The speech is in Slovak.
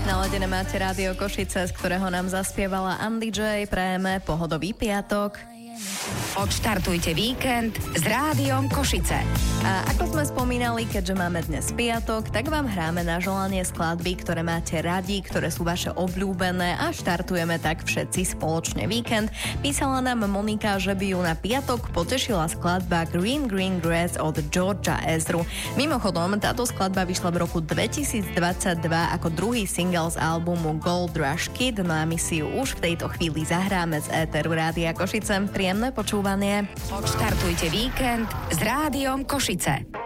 Naladené máte Rádio Košice, z ktorého nám zaspievala Andy J. Prajeme pohodový piatok. Odštartujte víkend s Rádiom Košice. A ako sme spomínali, keďže máme dnes piatok, tak vám hráme na želanie skladby, ktoré máte radi, ktoré sú vaše obľúbené a štartujeme tak všetci spoločne víkend. Písala nám Monika, že by ju na piatok potešila skladba Green Green Grass od Georgia Ezru. Mimochodom, táto skladba vyšla v roku 2022 ako druhý single z albumu Gold Rush Kid, no a my si ju už v tejto chvíli zahráme z éteru Rádia Košice. Príjemné počúvanie. Odštartujte víkend s Rádiom Košice.